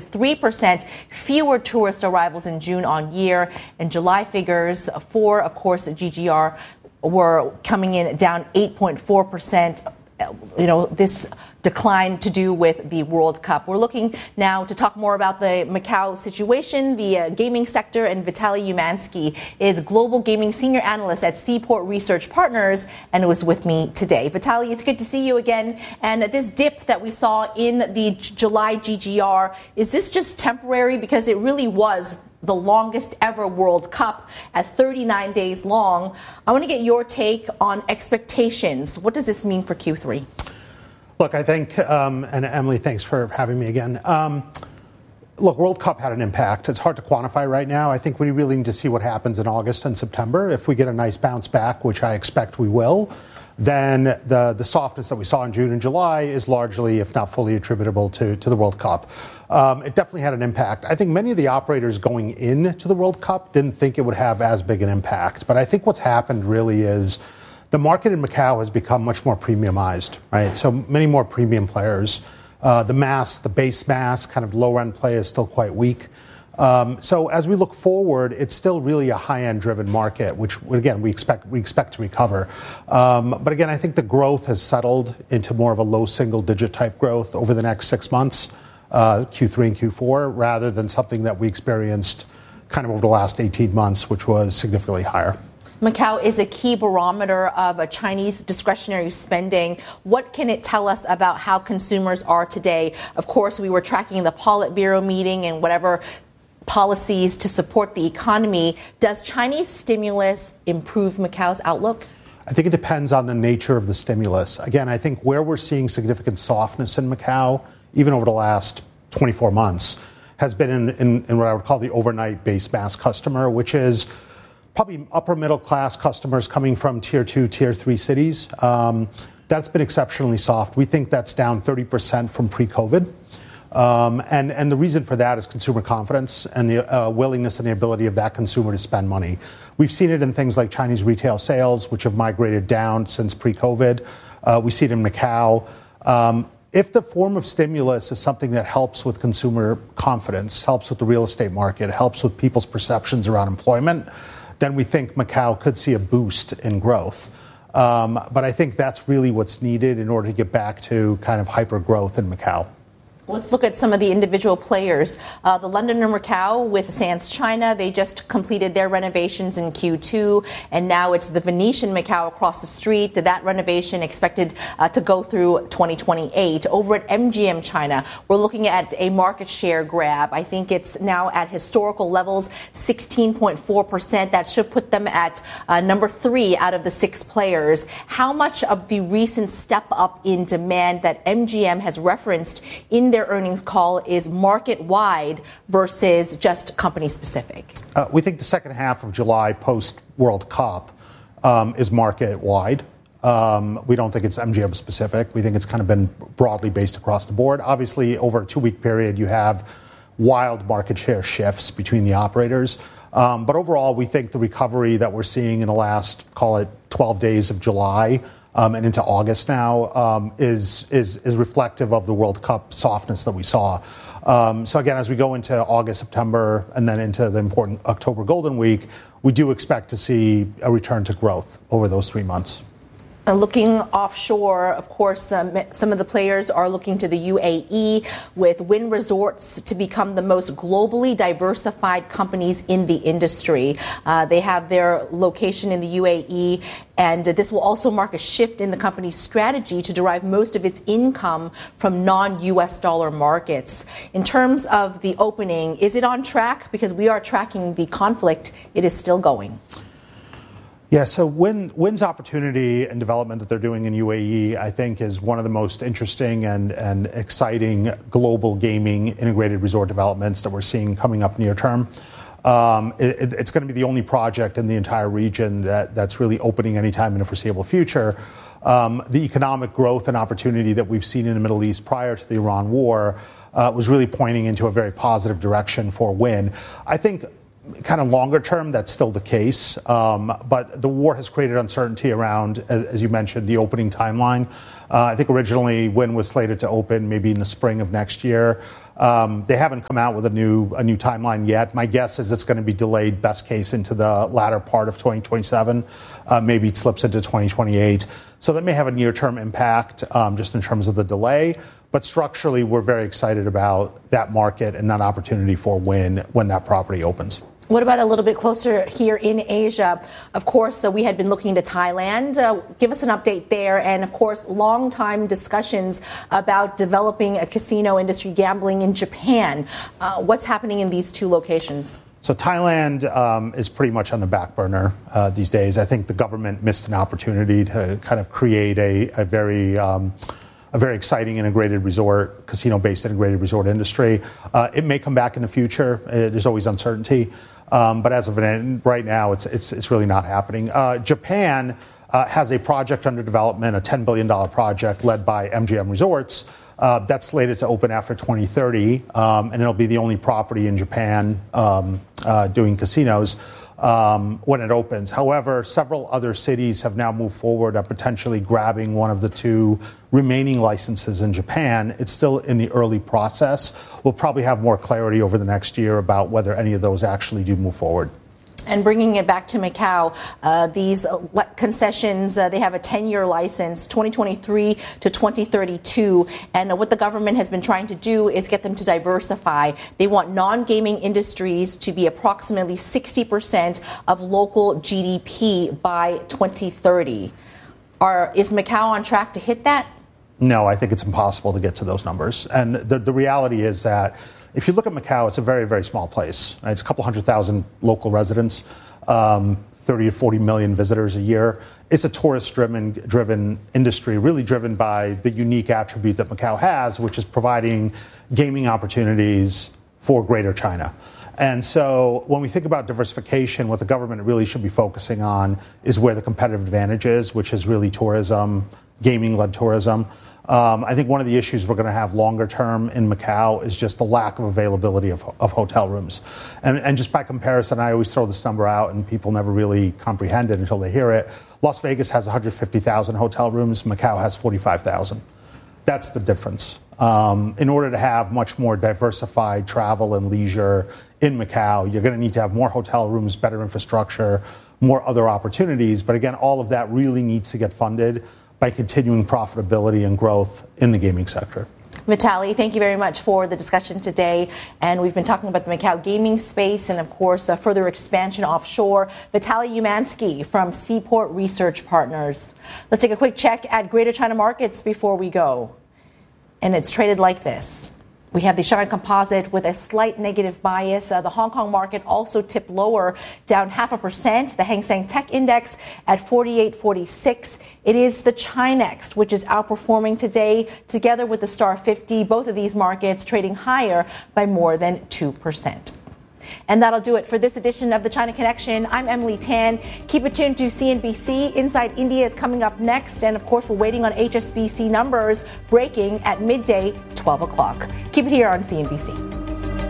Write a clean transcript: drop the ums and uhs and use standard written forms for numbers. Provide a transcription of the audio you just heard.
with 3% fewer tourist arrivals in June on year. And July figures for, of course, GGR were coming in down 8.4%. This decline to do with the World Cup. We're looking now to talk more about the Macau situation, the gaming sector, and Vitaly Umansky is Global Gaming Senior Analyst at Seaport Research Partners and was with me today. Vitaly, it's good to see you again. And this dip that we saw in the July GGR, is this just temporary? Because it really was the longest ever World Cup at 39 days long. I want to get your take on expectations. What does this mean for Q3? Look, I think, and Emily, thanks for having me again. Look, World Cup had an impact. It's hard to quantify right now. I think we really need to see what happens in August and September. If we get a nice bounce back, which I expect we will, then the softness that we saw in June and July is largely, if not fully, attributable to the World Cup. It definitely had an impact. I think many of the operators going into the World Cup didn't think it would have as big an impact. But I think what's happened really is the market in Macau has become much more premiumized, right? So many more premium players. The base mass, kind of low-end play is still quite weak. So as we look forward, it's still really a high-end driven market, which, again, we expect to recover. But again, I think the growth has settled into more of a low single-digit type growth over the next 6 months, Q3 and Q4, rather than something that we experienced kind of over the last 18 months, which was significantly higher. Macau is a key barometer of Chinese discretionary spending. What can it tell us about how consumers are today? Of course, we were tracking the Politburo meeting and whatever policies to support the economy. Does Chinese stimulus improve Macau's outlook? I think it depends on the nature of the stimulus. Again, I think where we're seeing significant softness in Macau, even over the last 24 months, has been in what I would call the overnight base mass customer, which is probably upper middle class customers coming from tier 2, tier 3 cities. That's been exceptionally soft. We think that's down 30% from pre-COVID. And the reason for that is consumer confidence and the willingness and the ability of that consumer to spend money. We've seen it in things like Chinese retail sales, which have migrated down since pre-COVID. We see it in Macau. If the form of stimulus is something that helps with consumer confidence, helps with the real estate market, helps with people's perceptions around employment, then we think Macau could see a boost in growth. But I think that's really what's needed in order to get back to kind of hyper growth in Macau. Let's look at some of the individual players. The Londoner Macau with Sands China, they just completed their renovations in Q2, and now it's the Venetian Macau across the street. That renovation expected to go through 2028. Over at MGM China, we're looking at a market share grab. I think it's now at historical levels, 16.4%. That should put them at number 3 out of the 6 players. How much of the recent step up in demand that MGM has referenced in their earnings call is market-wide versus just company-specific? We think the second half of July post-World Cup is market-wide. We don't think it's MGM-specific. We think it's kind of been broadly based across the board. Obviously, over a 2-week period, you have wild market share shifts between the operators. But overall, we think the recovery that we're seeing in the last, call it, 12 days of July and into August now is reflective of the World Cup softness that we saw. So again, as we go into August, September, and then into the important October Golden Week, we do expect to see a return to growth over those 3 months. Looking offshore, of course, some of the players are looking to the UAE with Wynn Resorts to become the most globally diversified companies in the industry. They have their location in the UAE, and this will also mark a shift in the company's strategy to derive most of its income from non-US dollar markets. In terms of the opening, is it on track? Because we are tracking the conflict. It is still going. Yeah, so Wynn's opportunity and development that they're doing in UAE, I think, is one of the most interesting and exciting global gaming integrated resort developments that we're seeing coming up near term. It's going to be the only project in the entire region that's really opening anytime in the foreseeable future. The economic growth and opportunity that we've seen in the Middle East prior to the Iran war was really pointing into a very positive direction for Wynn. I think kind of longer term, that's still the case. But the war has created uncertainty around, as you mentioned, the opening timeline. I think originally Wynn was slated to open maybe in the spring of next year. They haven't come out with a new timeline yet. My guess is it's going to be delayed, best case, into the latter part of 2027. Maybe it slips into 2028. So that may have a near-term impact just in terms of the delay. But structurally, we're very excited about that market and that opportunity for Wynn when that property opens. What about a little bit closer here in Asia? Of course, we had been looking to Thailand. Give us an update there. And of course, long time discussions about developing a casino industry, gambling in Japan. What's happening in these two locations? So Thailand is pretty much on the back burner these days. I think the government missed an opportunity to kind of create a very exciting integrated resort, casino-based integrated resort industry. It may come back in the future. There's always uncertainty. But as of right now, it's really not happening. Japan has a project under development, a $10 billion project led by MGM Resorts. That's slated to open after 2030, and it'll be the only property in Japan doing casinos when it opens. However, several other cities have now moved forward on potentially grabbing one of the two remaining licenses in Japan. It's still in the early process. We'll probably have more clarity over the next year about whether any of those actually do move forward. And bringing it back to Macau, these concessions, they have a 10-year license, 2023 to 2032. And what the government has been trying to do is get them to diversify. They want non-gaming industries to be approximately 60% of local GDP by 2030. Is Macau on track to hit that? No, I think it's impossible to get to those numbers. And the reality is that if you look at Macau, it's a very, very small place. It's a couple 100,000 local residents, 30 to 40 million visitors a year. It's a tourist-driven industry, really driven by the unique attribute that Macau has, which is providing gaming opportunities for Greater China. And so when we think about diversification, what the government really should be focusing on is where the competitive advantage is, which is really tourism, gaming-led tourism. I think one of the issues we're going to have longer term in Macau is just the lack of availability of hotel rooms. And just by comparison, I always throw this number out and people never really comprehend it until they hear it. Las Vegas has 150,000 hotel rooms. Macau has 45,000. That's the difference. In order to have much more diversified travel and leisure in Macau, you're going to need to have more hotel rooms, better infrastructure, more other opportunities. But again, all of that really needs to get funded by continuing profitability and growth in the gaming sector. Vitaly, thank you very much for the discussion today. And we've been talking about the Macau gaming space and, of course, further expansion offshore. Vitaly Umansky from Seaport Research Partners. Let's take a quick check at Greater China markets before we go. And it's traded like this. We have the Shanghai Composite with a slight negative bias. The Hong Kong market also tipped lower, down 0.5%. The Hang Seng Tech Index at 48.46. It is the Chinex, which is outperforming today, together with the Star 50. Both of these markets trading higher by more than 2%. And that'll do it for this edition of the China Connection. I'm Emily Tan. Keep it tuned to CNBC. Inside India is coming up next. And of course, we're waiting on HSBC numbers breaking at midday, 12 o'clock. Keep it here on CNBC.